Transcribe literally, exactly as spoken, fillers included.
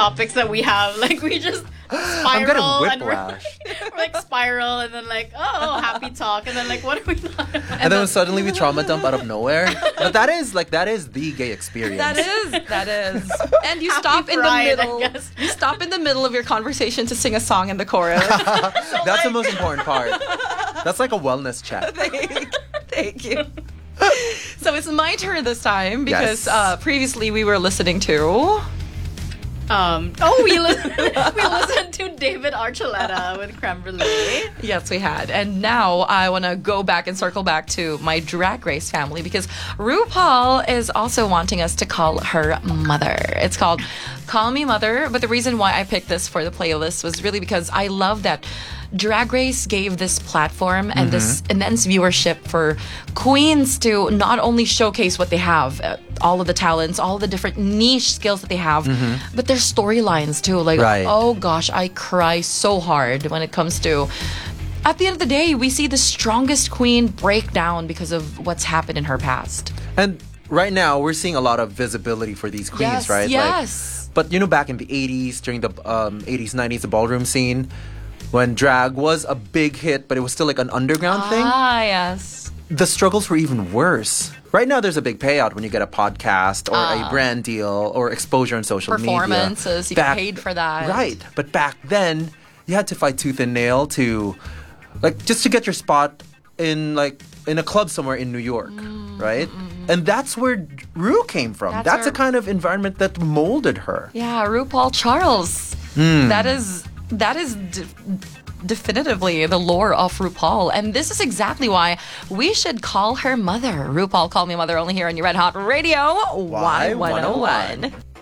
topics that we have. Like we just spiral. I'm getting and we're, whiplash. we're like spiral and then like oh happy talk and then like what are we talking about? And then suddenly we trauma dump out of nowhere. But that is like that is the gay experience. That is, that is. And you Happy stop in pride, the I middle. guess. You stop in the middle of your conversation to sing a song in the chorus. That's the most important part. That's like a wellness check. Thank, thank you. So it's my turn this time because Yes. uh, previously we were listening to. Um, oh, we, li- we listened to David Archuleta with Creme Brulee. Yes, we had. And now I want to go back and circle back to my Drag Race family because RuPaul is also wanting us to call her mother. It's called Call Me Mother. But the reason why I picked this for the playlist was really because I love that Drag Race gave this platform and this immense viewership for queens to not only showcase what they have, uh, all of the talents, all the different niche skills that they have, but their storylines too. Like, Right. oh gosh, I cry so hard when it comes to. At the end of the day, we see the strongest queen break down because of what's happened in her past. And right now we're seeing a lot of visibility for these queens, Yes, right? yes. Like, but you know, back in the eighties, during the um, eighties, nineties, the ballroom scene, when drag was a big hit, but it was still like an underground thing, Ah, yes. the struggles were even worse. Right now, there's a big payout when you get a podcast or a brand deal or exposure on social media. Performances, you get paid for that. Right. But back then, you had to fight tooth and nail to, like, just to get your spot in, like, in a club somewhere in New York, right? And that's where Ru came from. That's That's, her- a kind of environment that molded her. Yeah, RuPaul Charles. That is that is de- definitively the lore of RuPaul, and this is exactly why we should call her mother. RuPaul, Call Me Mother, only here on your Red Hot Radio. Y one oh one.